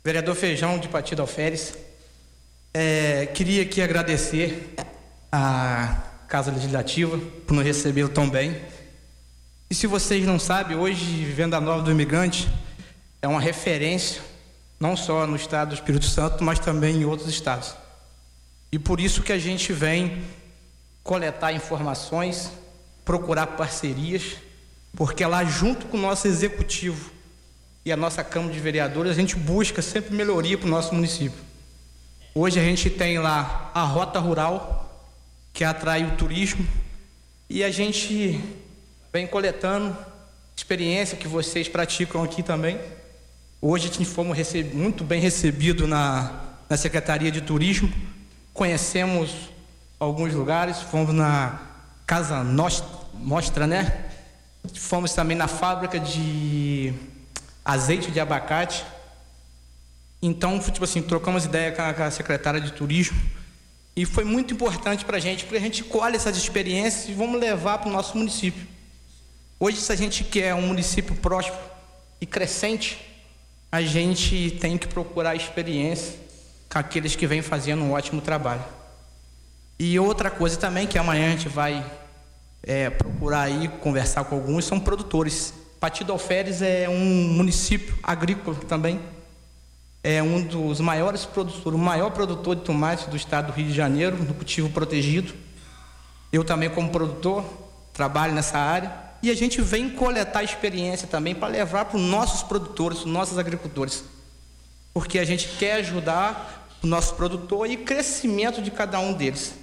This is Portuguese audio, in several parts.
Vereador Feijão, de Partido Alferes. Queria aqui agradecer à Casa Legislativa por nos receber tão bem. E se vocês não sabem, hoje Venda Nova do Imigrante é uma referência, não só no estado do Espírito Santo, mas também em outros estados. E por isso que a gente vem coletar informações, procurar parcerias, porque lá junto com o nosso executivo e a nossa Câmara de Vereadores, a gente busca sempre melhoria para o nosso município. Hoje a gente tem lá a Rota Rural, que atrai o turismo, e a gente vem coletando experiência que vocês praticam aqui também. Hoje a gente fomos muito bem recebidos na Secretaria de Turismo, conhecemos alguns lugares, fomos na Casa Mostra, né? Fomos também na fábrica de azeite de abacate. Então, tipo assim, trocamos ideia com a secretária de turismo e foi muito importante para a gente, porque a gente colhe essas experiências e vamos levar para o nosso município. Hoje, se a gente quer um município próspero e crescente, a gente tem que procurar experiência com aqueles que vêm fazendo um ótimo trabalho. E outra coisa também, que amanhã a gente vai procurar aí conversar com alguns, são produtores. Partido Alferes é um município agrícola também, é um dos maiores produtores, o maior produtor de tomate do estado do Rio de Janeiro, no cultivo protegido. Eu também, como produtor, trabalho nessa área, e a gente vem coletar experiência também para levar para os nossos produtores, os nossos agricultores, porque a gente quer ajudar o nosso produtor e crescimento de cada um deles.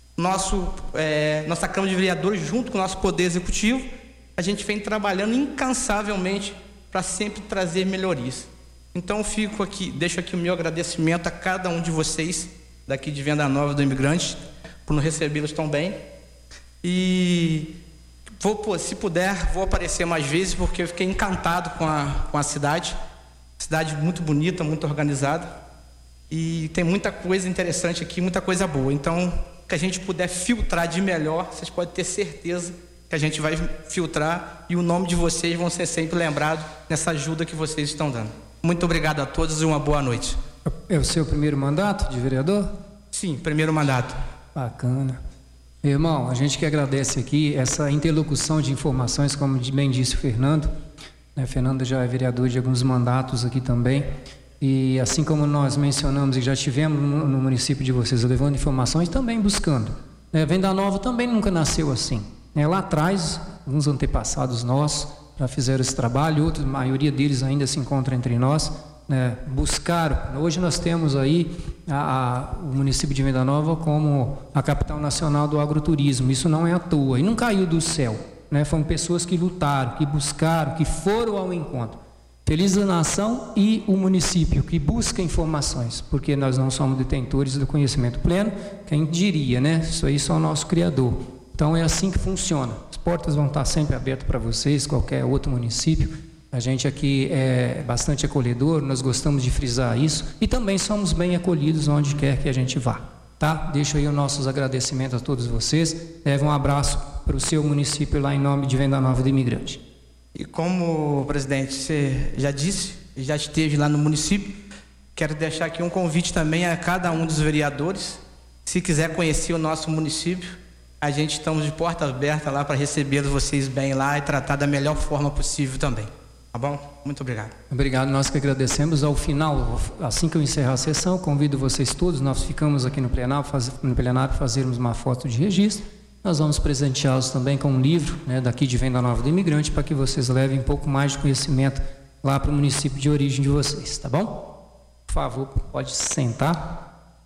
Nossa Câmara de Vereadores, junto com o nosso Poder Executivo, a gente vem trabalhando incansavelmente para sempre trazer melhorias. Então deixo aqui o meu agradecimento a cada um de vocês daqui de Venda Nova do Imigrante por nos recebê-los tão bem. E se puder, vou aparecer mais vezes, porque eu fiquei encantado com a cidade. Cidade muito bonita, muito organizada, e tem muita coisa interessante aqui, muita coisa boa. Então, que a gente puder filtrar de melhor, vocês podem ter certeza que a gente vai filtrar, e o nome de vocês vão ser sempre lembrados nessa ajuda que vocês estão dando. Muito obrigado a todos e uma boa noite. É o seu primeiro mandato de vereador? Sim, primeiro mandato. Bacana. Meu irmão, a gente que agradece aqui essa interlocução de informações, como bem disse o Fernando. Fernando já é vereador de alguns mandatos aqui também. E assim como nós mencionamos e já tivemos no município de vocês levando informações, também buscando. Venda Nova também nunca nasceu assim. Lá atrás, alguns antepassados nossos já fizeram esse trabalho, outros, a maioria deles ainda se encontra entre nós, buscaram. Hoje nós temos aí o município de Venda Nova como a capital nacional do agroturismo. Isso não é à toa e não caiu do céu. Foram pessoas que lutaram, que buscaram, que foram ao encontro. Feliz a nação e o município que busca informações, porque nós não somos detentores do conhecimento pleno, quem diria, Isso aí só o nosso Criador. Então é assim que funciona. As portas vão estar sempre abertas para vocês, qualquer outro município. A gente aqui é bastante acolhedor, nós gostamos de frisar isso e também somos bem acolhidos onde quer que a gente vá, tá? Deixo aí os nossos agradecimentos a todos vocês. Leve um abraço para o seu município lá em nome de Venda Nova do Imigrante. E como, presidente, você já disse, já esteve lá no município, quero deixar aqui um convite também a cada um dos vereadores. Se quiser conhecer o nosso município, a gente estamos de porta aberta lá para receber vocês bem lá e tratar da melhor forma possível também. Tá bom? Muito obrigado. Obrigado, nós que agradecemos. Ao final, assim que eu encerrar a sessão, convido vocês todos, nós ficamos aqui no plenário fazermos uma foto de registro. Nós vamos presenteá-los também com um livro, daqui de Venda Nova do Imigrante, para que vocês levem um pouco mais de conhecimento lá para o município de origem de vocês, tá bom? Por favor, pode sentar.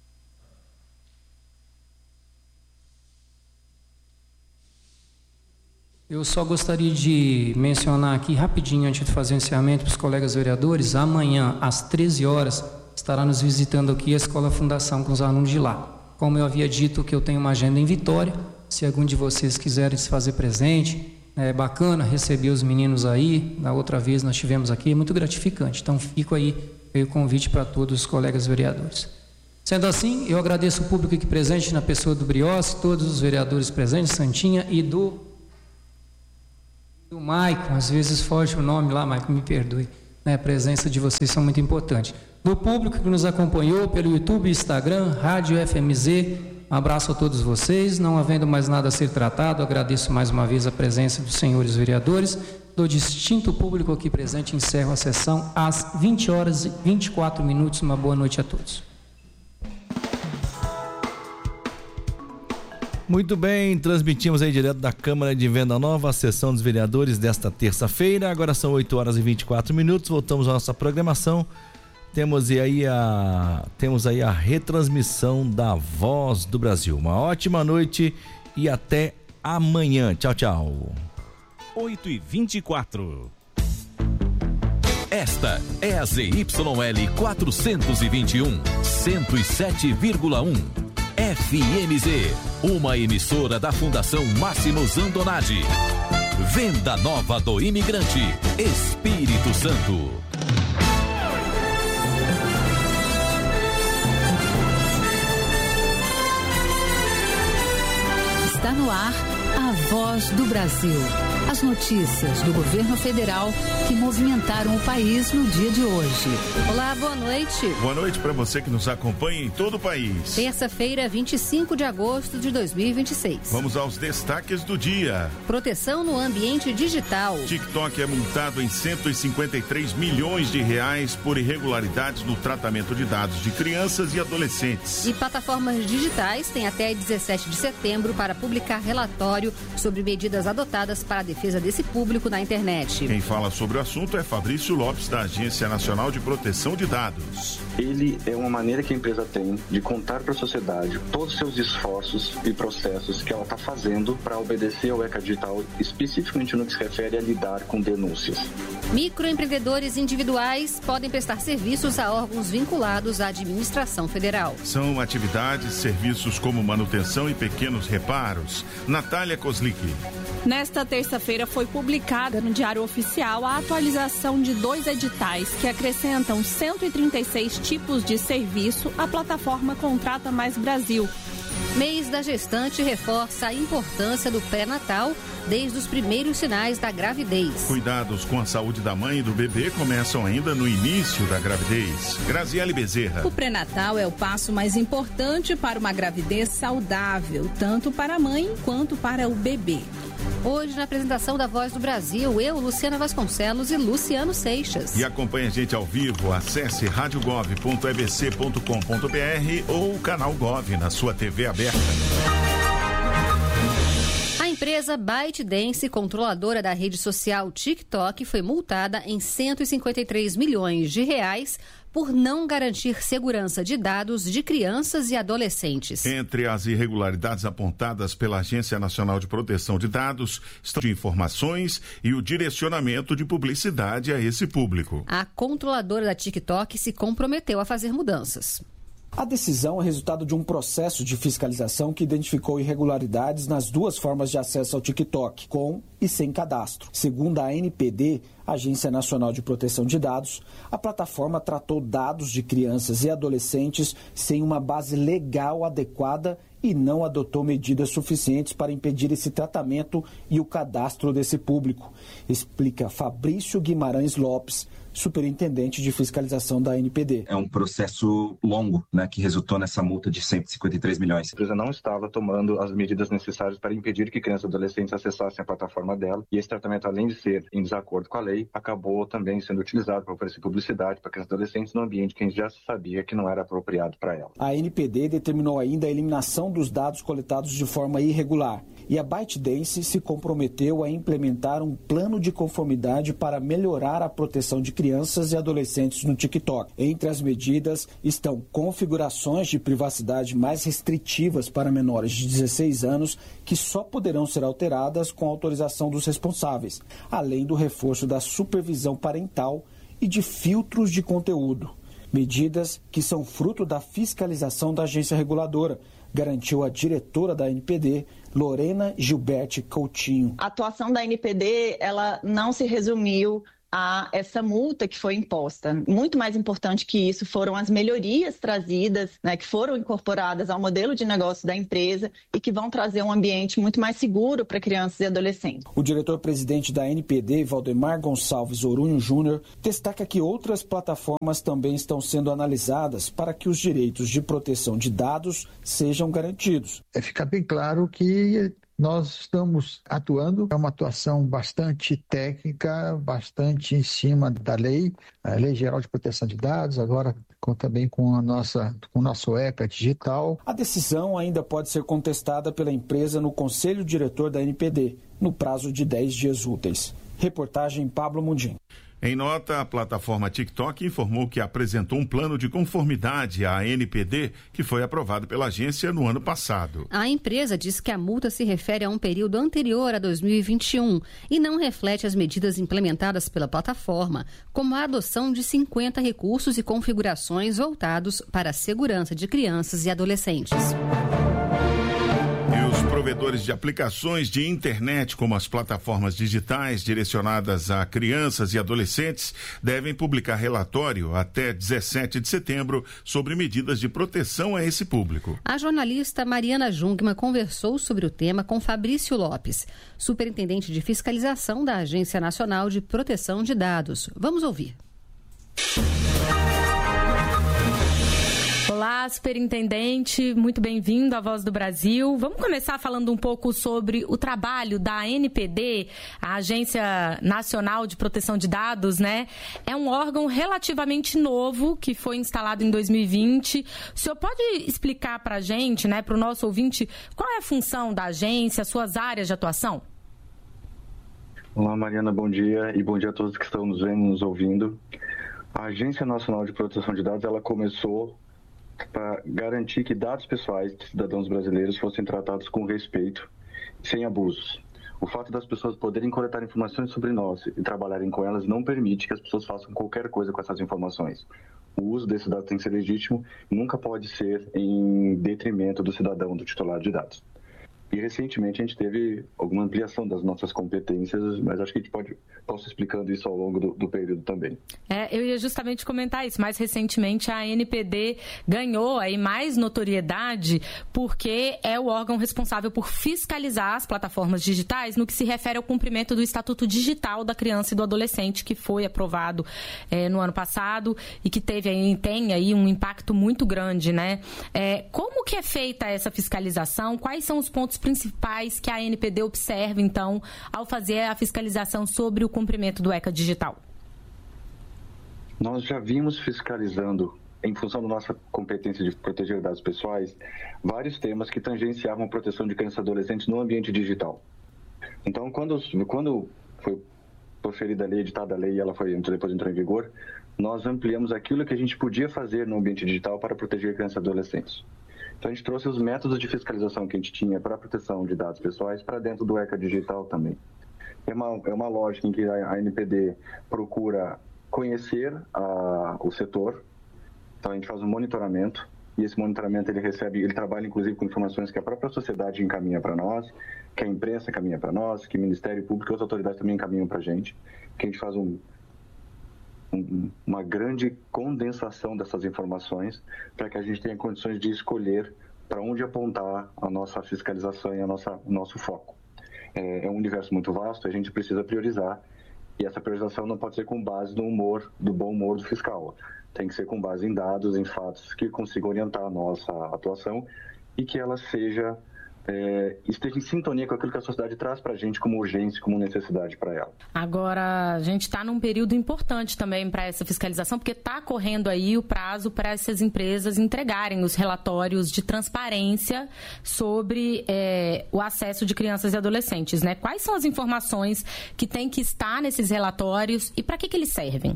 Eu só gostaria de mencionar aqui rapidinho, antes de fazer o encerramento para os colegas vereadores, amanhã, às 13 horas, estará nos visitando aqui a Escola Fundação com os alunos de lá. Como eu havia dito que eu tenho uma agenda em Vitória, se algum de vocês quiserem se fazer presente, é bacana receber os meninos aí. Da outra vez nós tivemos aqui, é muito gratificante. Então fico aí o convite para todos os colegas vereadores. Sendo assim, eu agradeço o público aqui presente na pessoa do Briossi, todos os vereadores presentes, Santinha e do Maicon, às vezes foge o nome lá, Maicon, me perdoe. né, a presença de vocês são muito importantes. Do público que nos acompanhou pelo YouTube, Instagram, Rádio FMZ, um abraço a todos vocês. Não havendo mais nada a ser tratado, agradeço mais uma vez a presença dos senhores vereadores. Do distinto público aqui presente, encerro a sessão às 20h24. Uma boa noite a todos. Muito bem, transmitimos aí direto da Câmara de Venda Nova a sessão dos vereadores desta terça-feira. Agora são 8h24. Voltamos à nossa programação. Temos aí a retransmissão da Voz do Brasil. Uma ótima noite e até amanhã. Tchau, tchau. 8h24. Esta é a ZYL 421, 107,1. FMZ, uma emissora da Fundação Máximo Zandonati. Venda Nova do Imigrante, Espírito Santo. Está no ar a Voz do Brasil. As notícias do governo federal que movimentaram o país no dia de hoje. Olá, boa noite. Boa noite para você que nos acompanha em todo o país. Terça-feira, 25 de agosto de 2026. Vamos aos destaques do dia. Proteção no ambiente digital. TikTok é multado em 153 milhões de reais por irregularidades no tratamento de dados de crianças e adolescentes. E plataformas digitais têm até 17 de setembro para publicar relatório sobre medidas adotadas para a defesa desse público na internet. Quem fala sobre o assunto é Fabrício Lopes, da Agência Nacional de Proteção de Dados. Ele é uma maneira que a empresa tem de contar para a sociedade todos os seus esforços e processos que ela está fazendo para obedecer ao ECA Digital, especificamente no que se refere a lidar com denúncias. Microempreendedores individuais podem prestar serviços a órgãos vinculados à administração federal. São atividades, serviços como manutenção e pequenos reparos. Natália Kozlik. Nesta terça-feira foi publicada no Diário Oficial a atualização de 2 editais que acrescentam 136 tipos de serviço à plataforma Contrata Mais Brasil. Mês da gestante reforça a importância do pré-natal desde os primeiros sinais da gravidez. Cuidados com a saúde da mãe e do bebê começam ainda no início da gravidez. Graziele Bezerra. O pré-natal é o passo mais importante para uma gravidez saudável, tanto para a mãe quanto para o bebê. Hoje, na apresentação da Voz do Brasil, eu, Luciana Vasconcelos e Luciano Seixas. E acompanhe a gente ao vivo, acesse radiogov.ebc.com.br ou o canal Gov na sua TV aberta. A empresa ByteDance, controladora da rede social TikTok, foi multada em 153 milhões de reais por não garantir segurança de dados de crianças e adolescentes. Entre as irregularidades apontadas pela Agência Nacional de Proteção de Dados estão de informações e o direcionamento de publicidade a esse público. A controladora da TikTok se comprometeu a fazer mudanças. A decisão é resultado de um processo de fiscalização que identificou irregularidades nas duas formas de acesso ao TikTok, com e sem cadastro. Segundo a ANPD, Agência Nacional de Proteção de Dados, a plataforma tratou dados de crianças e adolescentes sem uma base legal adequada e não adotou medidas suficientes para impedir esse tratamento e o cadastro desse público, explica Fabrício Guimarães Lopes, superintendente de fiscalização da ANPD. É um processo longo, que resultou nessa multa de 153 milhões. A empresa não estava tomando as medidas necessárias para impedir que crianças e adolescentes acessassem a plataforma dela, e esse tratamento, além de ser em desacordo com a lei, acabou também sendo utilizado para oferecer publicidade para crianças e adolescentes no ambiente que a gente já sabia que não era apropriado para ela. A ANPD determinou ainda a eliminação dos dados coletados de forma irregular, e a ByteDance se comprometeu a implementar um plano de conformidade para melhorar a proteção de crianças e adolescentes no TikTok. Entre as medidas estão configurações de privacidade mais restritivas para menores de 16 anos, que só poderão ser alteradas com autorização dos responsáveis, além do reforço da supervisão parental e de filtros de conteúdo. Medidas que são fruto da fiscalização da agência reguladora, garantiu a diretora da ANPD, Lorena Gilberti Coutinho. A atuação da ANPD, ela não se resumiu a essa multa que foi imposta. Muito mais importante que isso foram as melhorias trazidas, né, que foram incorporadas ao modelo de negócio da empresa e que vão trazer um ambiente muito mais seguro para crianças e adolescentes. O diretor-presidente da NPD, Valdemar Gonçalves Orunho Júnior, destaca que outras plataformas também estão sendo analisadas para que os direitos de proteção de dados sejam garantidos. Fica bem claro que nós estamos atuando, é uma atuação bastante técnica, bastante em cima da lei, a Lei Geral de Proteção de Dados, agora também com o nosso ECA digital. A decisão ainda pode ser contestada pela empresa no Conselho Diretor da NPD, no prazo de 10 dias úteis. Reportagem Pablo Mundim. Em nota, a plataforma TikTok informou que apresentou um plano de conformidade à NPD que foi aprovado pela agência no ano passado. A empresa diz que a multa se refere a um período anterior a 2021 e não reflete as medidas implementadas pela plataforma, como a adoção de 50 recursos e configurações voltados para a segurança de crianças e adolescentes. Provedores de aplicações de internet, como as plataformas digitais direcionadas a crianças e adolescentes, devem publicar relatório até 17 de setembro sobre medidas de proteção a esse público. A jornalista Mariana Jungmann conversou sobre o tema com Fabrício Lopes, superintendente de fiscalização da Agência Nacional de Proteção de Dados. Vamos ouvir. Olá, superintendente, muito bem-vindo à Voz do Brasil. Vamos começar falando um pouco sobre o trabalho da ANPD, a Agência Nacional de Proteção de Dados, né? É um órgão relativamente novo que foi instalado em 2020. O senhor pode explicar para a gente, né, para o nosso ouvinte, qual é a função da agência, suas áreas de atuação? Olá, Mariana, bom dia e bom dia a todos que estão nos vendo, nos ouvindo. A Agência Nacional de Proteção de Dados, ela começou para garantir que dados pessoais de cidadãos brasileiros fossem tratados com respeito e sem abusos. O fato das pessoas poderem coletar informações sobre nós e trabalharem com elas não permite que as pessoas façam qualquer coisa com essas informações. O uso desses dados tem que ser legítimo, nunca pode ser em detrimento do cidadão, do titular de dados. E recentemente a gente teve alguma ampliação das nossas competências, mas acho que a gente posso explicando isso ao longo do período também. Eu ia justamente comentar isso. Mais recentemente a ANPD ganhou aí mais notoriedade porque é o órgão responsável por fiscalizar as plataformas digitais no que se refere ao cumprimento do Estatuto Digital da Criança e do Adolescente, que foi aprovado no ano passado e que tem aí um impacto muito grande, né? Como que é feita essa fiscalização? Quais são os pontos principais que a ANPD observa, então, ao fazer a fiscalização sobre o cumprimento do ECA digital? Nós já vimos fiscalizando, em função da nossa competência de proteger dados pessoais, vários temas que tangenciavam a proteção de crianças e adolescentes no ambiente digital. Então, quando foi proferida a lei, editada a lei e ela depois entrou em vigor, nós ampliamos aquilo que a gente podia fazer no ambiente digital para proteger crianças e adolescentes. Então, a gente trouxe os métodos de fiscalização que a gente tinha para a proteção de dados pessoais para dentro do ECA digital também. É uma lógica em que a ANPD procura conhecer o setor. Então, a gente faz um monitoramento e esse monitoramento ele trabalha inclusive com informações que a própria sociedade encaminha para nós, que a imprensa encaminha para nós, que o Ministério Público e as autoridades também encaminham para a gente, que a gente faz uma grande condensação dessas informações para que a gente tenha condições de escolher para onde apontar a nossa fiscalização e o nosso foco. É um universo muito vasto, a gente precisa priorizar, e essa priorização não pode ser com base do bom humor do fiscal. Tem que ser com base em dados, em fatos que consigam orientar a nossa atuação e que ela esteja em sintonia com aquilo que a sociedade traz para a gente como urgência, como necessidade para ela. Agora, a gente está num período importante também para essa fiscalização, porque está correndo aí o prazo para essas empresas entregarem os relatórios de transparência sobre o acesso de crianças e adolescentes, né? Quais são as informações que têm que estar nesses relatórios e para que eles servem?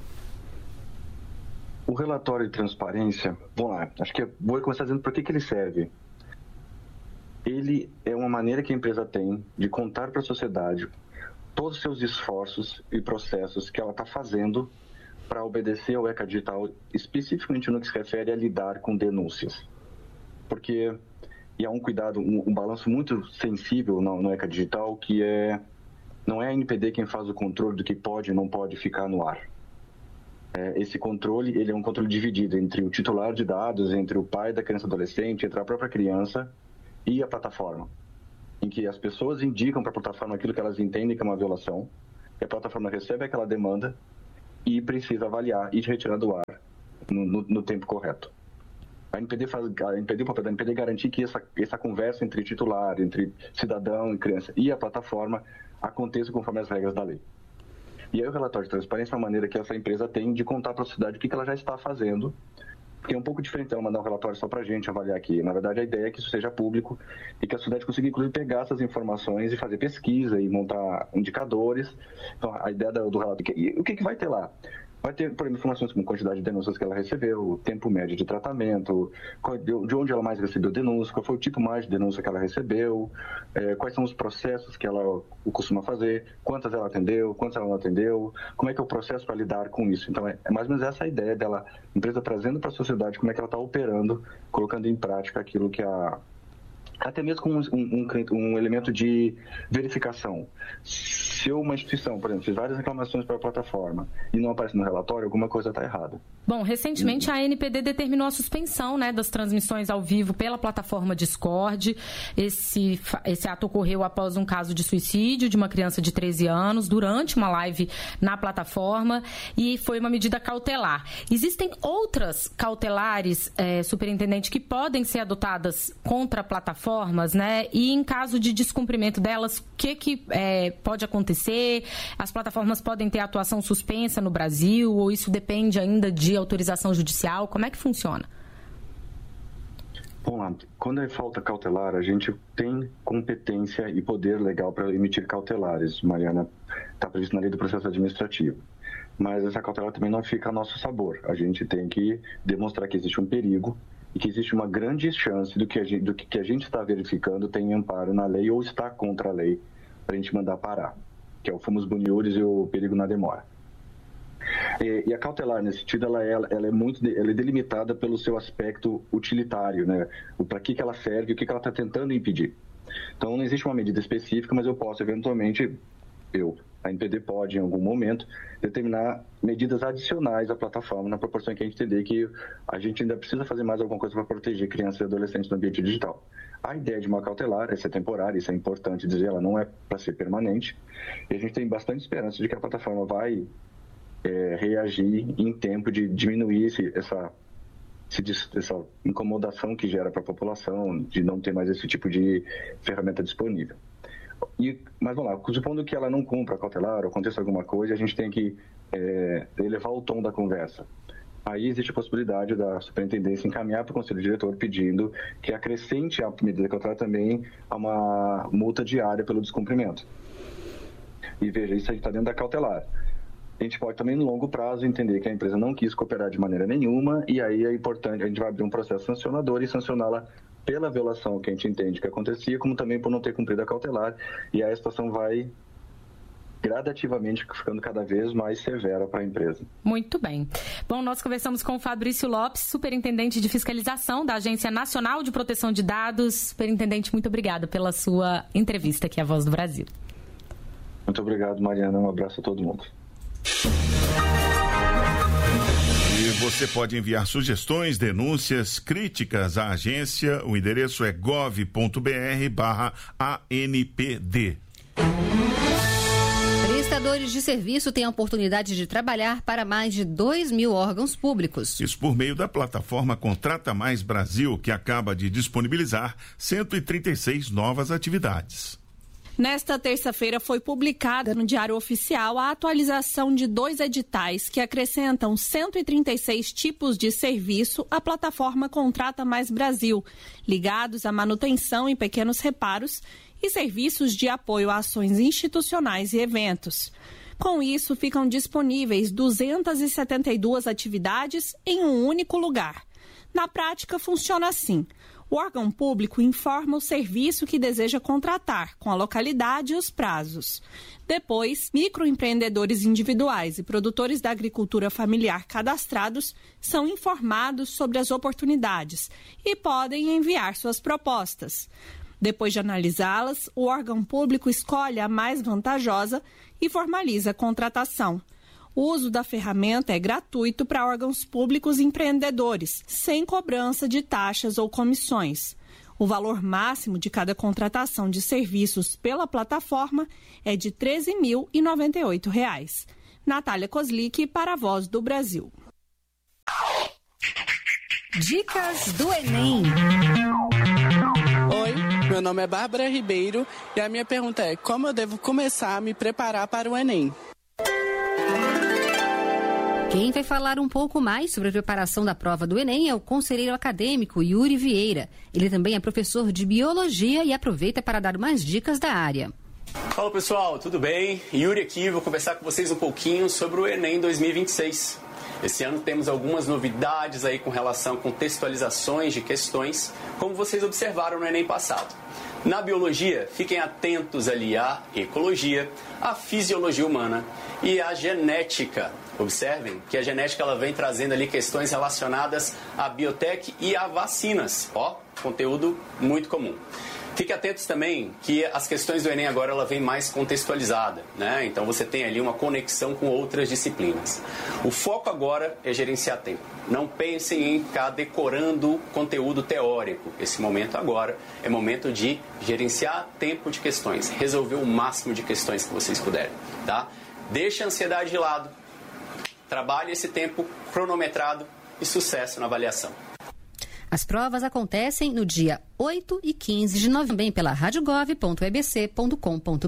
O relatório de transparência, vamos lá, acho que vou começar dizendo para que ele serve. Ele é uma maneira que a empresa tem de contar para a sociedade todos os seus esforços e processos que ela está fazendo para obedecer ao ECA digital, especificamente no que se refere a lidar com denúncias. Porque há um cuidado, um balanço muito sensível no ECA digital, que é não é a NPD quem faz o controle do que pode e não pode ficar no ar. Esse controle, ele é um controle dividido entre o titular de dados, entre o pai da criança e adolescente, entre a própria criança e a plataforma, em que as pessoas indicam para a plataforma aquilo que elas entendem que é uma violação, e a plataforma recebe aquela demanda e precisa avaliar e retirar do ar no tempo correto. O papel da NPD é garantir que essa conversa entre titular, entre cidadão e criança e a plataforma aconteça conforme as regras da lei. E aí o relatório de transparência é uma maneira que essa empresa tem de contar para a sociedade o que ela já está fazendo, porque é um pouco diferente ela mandar um relatório só para a gente avaliar aqui. Na verdade, a ideia é que isso seja público e que a sociedade consiga, inclusive, pegar essas informações e fazer pesquisa e montar indicadores. Então, a ideia do relatório... E o que vai ter lá? Vai ter, por exemplo, informações como quantidade de denúncias que ela recebeu, tempo médio de tratamento, de onde ela mais recebeu denúncia, qual foi o tipo mais de denúncia que ela recebeu, quais são os processos que ela costuma fazer, quantas ela atendeu, quantas ela não atendeu, como é que é o processo para lidar com isso. Então, é mais ou menos essa a ideia dela, a empresa trazendo para a sociedade como é que ela está operando, colocando em prática aquilo que até mesmo com um elemento de verificação. Se uma instituição, por exemplo, fiz várias reclamações para a plataforma e não aparece no relatório, alguma coisa está errada. Bom, recentemente a ANPD determinou a suspensão, né, das transmissões ao vivo pela plataforma Discord. Esse ato ocorreu após um caso de suicídio de uma criança de 13 anos durante uma live na plataforma e foi uma medida cautelar. Existem outras cautelares, superintendente, que podem ser adotadas contra plataformas, né? E em caso de descumprimento delas, o que pode acontecer? As plataformas podem ter atuação suspensa no Brasil ou isso depende ainda de autorização judicial? Como é que funciona? Vamos lá. Quando é falta cautelar, a gente tem competência e poder legal para emitir cautelares. Mariana, está previsto na lei do processo administrativo. Mas essa cautelar também não fica a nosso sabor. A gente tem que demonstrar que existe um perigo e que existe uma grande chance do que a gente está verificando tem amparo na lei ou está contra a lei para a gente mandar parar, que é o fumus boniuris e o perigo na demora. E a cautelar, nesse sentido, ela é delimitada pelo seu aspecto utilitário, né? Para que ela serve e o que ela está tentando impedir. Então, não existe uma medida específica, mas eu posso, eventualmente, a NPD pode, em algum momento, determinar medidas adicionais à plataforma, na proporção que a gente entender que a gente ainda precisa fazer mais alguma coisa para proteger crianças e adolescentes no ambiente digital. A ideia de uma cautelar é ser temporária, isso é importante dizer, ela não é para ser permanente, e a gente tem bastante esperança de que a plataforma vai reagir em tempo de diminuir essa incomodação que gera para a população, de não ter mais esse tipo de ferramenta disponível. Mas vamos lá, supondo que ela não cumpra a cautelar ou aconteça alguma coisa, a gente tem que elevar o tom da conversa. Aí existe a possibilidade da superintendência encaminhar para o conselho diretor pedindo que acrescente à medida cautelar também a uma multa diária pelo descumprimento. E veja, isso aí está dentro da cautelar. A gente pode também, no longo prazo, entender que a empresa não quis cooperar de maneira nenhuma e aí é importante, a gente vai abrir um processo sancionador e sancioná-la pela violação que a gente entende que acontecia, como também por não ter cumprido a cautelar, e aí a situação vai gradativamente ficando cada vez mais severa para a empresa. Muito bem. Bom, nós conversamos com o Fabrício Lopes, superintendente de fiscalização da Agência Nacional de Proteção de Dados. Superintendente, muito obrigada pela sua entrevista aqui à Voz do Brasil. Muito obrigado, Mariana. Um abraço a todo mundo. E você pode enviar sugestões, denúncias, críticas à agência. O endereço é gov.br/ANPD. Prestadores de serviço têm a oportunidade de trabalhar para mais de 2.000 órgãos públicos. Isso por meio da plataforma Contrata Mais Brasil, que acaba de disponibilizar 136 novas atividades. Nesta terça-feira foi publicada no Diário Oficial a atualização de 2 editais que acrescentam 136 tipos de serviço à plataforma Contrata Mais Brasil, ligados à manutenção e pequenos reparos e serviços de apoio a ações institucionais e eventos. Com isso, ficam disponíveis 272 atividades em um único lugar. Na prática, funciona assim. O órgão público informa o serviço que deseja contratar, com a localidade e os prazos. Depois, microempreendedores individuais e produtores da agricultura familiar cadastrados são informados sobre as oportunidades e podem enviar suas propostas. Depois de analisá-las, o órgão público escolhe a mais vantajosa e formaliza a contratação. O uso da ferramenta é gratuito para órgãos públicos e empreendedores, sem cobrança de taxas ou comissões. O valor máximo de cada contratação de serviços pela plataforma é de R$ 13.098. Natália Kozlik para a Voz do Brasil. Dicas do Enem. Oi, meu nome é Bárbara Ribeiro e a minha pergunta é: como eu devo começar a me preparar para o Enem? Quem vai falar um pouco mais sobre a preparação da prova do Enem é o conselheiro acadêmico Yuri Vieira. Ele também é professor de Biologia e aproveita para dar mais dicas da área. Fala pessoal, tudo bem? Yuri aqui, vou conversar com vocês um pouquinho sobre o Enem 2026. Esse ano temos algumas novidades aí com relação a contextualizações de questões, como vocês observaram no Enem passado. Na biologia, fiquem atentos ali à ecologia, à fisiologia humana e à genética. Observem que a genética ela vem trazendo ali questões relacionadas à biotech e a vacinas. Conteúdo muito comum. Fiquem atentos também que as questões do Enem agora ela vem mais contextualizada, né? Então você tem ali uma conexão com outras disciplinas. O foco agora é gerenciar tempo. Não pensem em ficar decorando conteúdo teórico. Esse momento agora é momento de gerenciar tempo de questões, resolver o máximo de questões que vocês puderem, tá? Deixe a ansiedade de lado, trabalhe esse tempo cronometrado e sucesso na avaliação. As provas acontecem no dia 8 e 15 de novembro, também pela radiogov.ebc.com.br.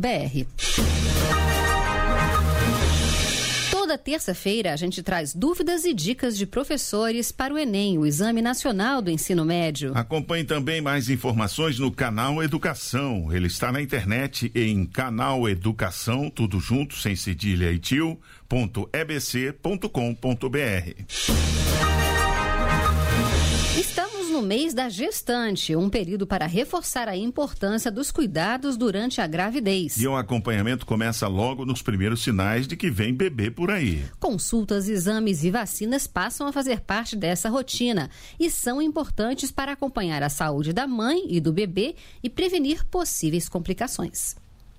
Toda terça-feira a gente traz dúvidas e dicas de professores para o Enem, o Exame Nacional do Ensino Médio. Acompanhe também mais informações no canal Educação. Ele está na internet em canal Educação, tudo junto, sem cedilha e tio.ebc.com.br. Estamos no mês da gestante, um período para reforçar a importância dos cuidados durante a gravidez. E o acompanhamento começa logo nos primeiros sinais de que vem bebê por aí. Consultas, exames e vacinas passam a fazer parte dessa rotina e são importantes para acompanhar a saúde da mãe e do bebê e prevenir possíveis complicações.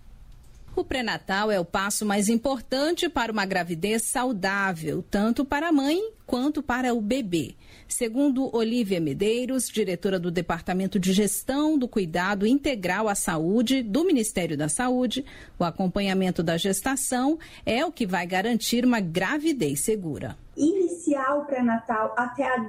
O pré-natal é o passo mais importante para uma gravidez saudável, tanto para a mãe quanto para o bebê. Segundo Olívia Medeiros, diretora do Departamento de Gestão do Cuidado Integral à Saúde do Ministério da Saúde, o acompanhamento da gestação é o que vai garantir uma gravidez segura. Iniciar o pré-natal até a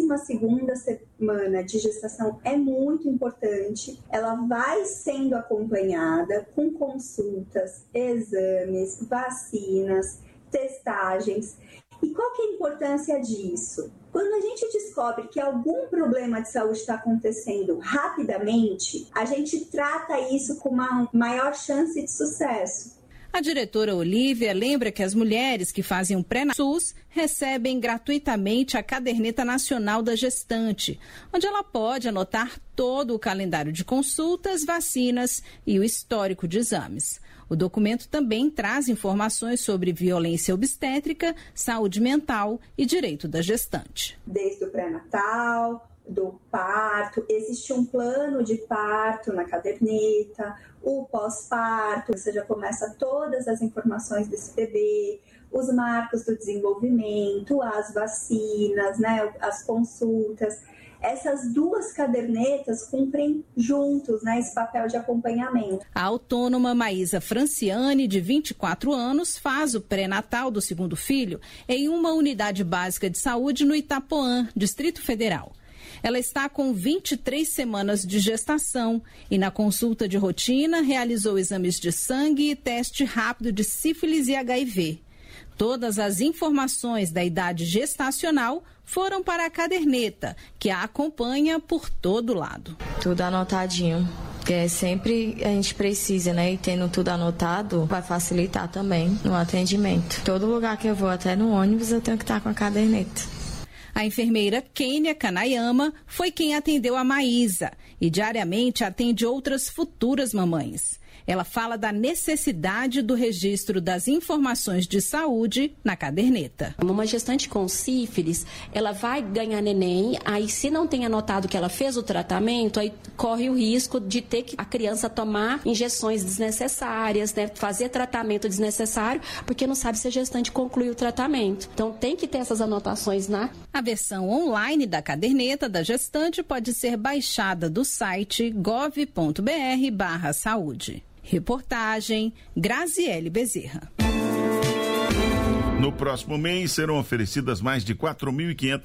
12ª semana de gestação é muito importante. Ela vai sendo acompanhada com consultas, exames, vacinas, testagens. E qual que é a importância disso? Quando a gente descobre que algum problema de saúde está acontecendo rapidamente, a gente trata isso com uma maior chance de sucesso. A diretora Olívia lembra que as mulheres que fazem o pré-SUS recebem gratuitamente a Caderneta Nacional da Gestante, onde ela pode anotar todo o calendário de consultas, vacinas e o histórico de exames. O documento também traz informações sobre violência obstétrica, saúde mental e direito da gestante. Desde o pré-natal, do parto, existe um plano de parto na caderneta, o pós-parto, você já começa todas as informações desse bebê, os marcos do desenvolvimento, as vacinas, né, as consultas. Essas duas cadernetas cumprem juntos, né, esse papel de acompanhamento. A autônoma Maísa Franciane, de 24 anos, faz o pré-natal do segundo filho em uma unidade básica de saúde no Itapuã, Distrito Federal. Ela está com 23 semanas de gestação e na consulta de rotina realizou exames de sangue e teste rápido de sífilis e HIV. Todas as informações da idade gestacional foram para a caderneta, que a acompanha por todo lado. Tudo anotadinho. Sempre a gente precisa, né? E tendo tudo anotado, vai facilitar também no atendimento. Todo lugar que eu vou, até no ônibus, eu tenho que estar com a caderneta. A enfermeira Kênia Kanayama foi quem atendeu a Maísa e diariamente atende outras futuras mamães. Ela fala da necessidade do registro das informações de saúde na caderneta. Uma gestante com sífilis, ela vai ganhar neném, aí se não tem anotado que ela fez o tratamento, aí corre o risco de ter que a criança tomar injeções desnecessárias, né, fazer tratamento desnecessário, porque não sabe se a gestante concluiu o tratamento. Então tem que ter essas anotações na... A versão online da caderneta da gestante pode ser baixada do site gov.br/saúde. Reportagem Graziele Bezerra. No próximo mês serão oferecidas mais de 4.500